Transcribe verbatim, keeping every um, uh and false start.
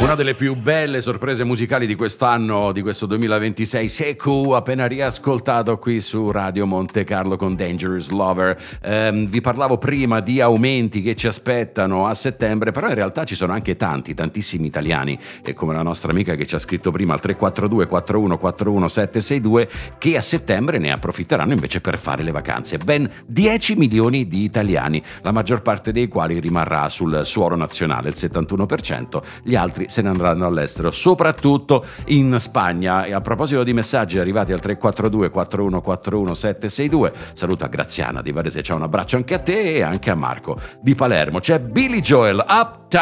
Una delle più belle sorprese musicali di quest'anno, di questo duemilaventisei, Sekou, appena riascoltato qui su Radio Monte Carlo con Dangerous Lover. Eh, vi parlavo prima di aumenti che ci aspettano a settembre, però in realtà ci sono anche tanti, tantissimi italiani, e come la nostra amica che ci ha scritto prima al tre quattro due quattro uno quattro uno sette sei due, che a settembre ne approfitteranno invece per fare le vacanze. Ben dieci milioni di italiani, la maggior parte dei quali rimarrà sul suolo nazionale, il settantuno per cento, gli altri se ne andranno all'estero, soprattutto in Spagna. E a proposito di messaggi arrivati al tre quattro due quattro uno quattro uno sette sei due, saluto a Graziana di Varese, ciao, un abbraccio anche a te e anche a Marco di Palermo. C'è Billy Joel, Uptown